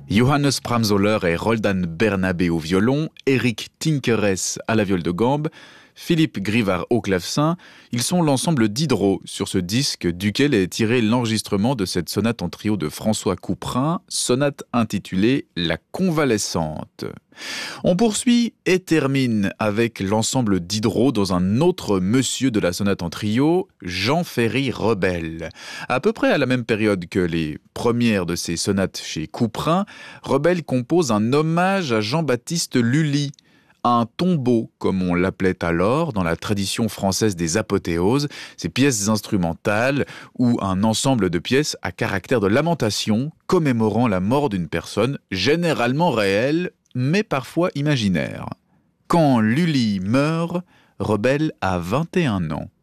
Johannes Pramsoller et Roldan Bernabé au violon, Eric Tinkeres à la viole de gambe, Philippe Grivard au clavecin, ils sont l'ensemble d'Hydro sur ce disque duquel est tiré l'enregistrement de cette sonate en trio de François Couperin, sonate intitulée La Convalescente. On poursuit et termine avec l'ensemble d'Hydro dans un autre monsieur de la sonate en trio, Jean-Ferry Rebel. À peu près à la même période que les premières de ces sonates chez Couperin, Rebel compose un hommage à Jean-Baptiste Lully, un tombeau, comme on l'appelait alors dans la tradition française des apothéoses, ces pièces instrumentales ou un ensemble de pièces à caractère de lamentation commémorant la mort d'une personne, généralement réelle, mais parfois imaginaire. Quand Lully meurt, Rebel a 21 ans.